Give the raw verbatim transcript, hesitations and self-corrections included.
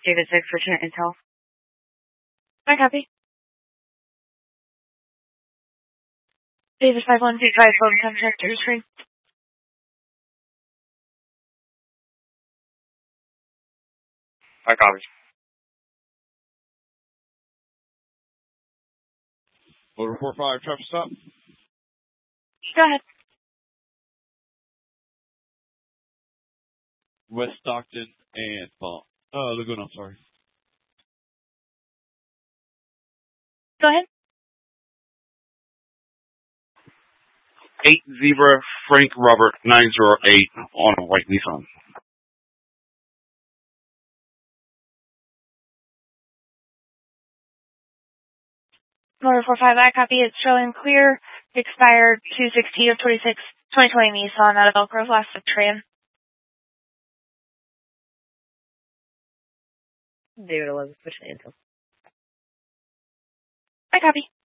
David six for Chant Intel. I copy. David five one two five, phone contact to your screen. I copy. Order four five, traffic stop. Go ahead. West Stockton and Palm. Uh, Laguna, sorry. Go ahead. Eight Zebra Frank Robert nine zero eight on a white Nissan. Order four five, I copy. It's showing clear, expired two sixteen of twenty-six, twenty twenty Nissan out of Elk Grove, last of Tran. David eleven for Chant Intel. I copy.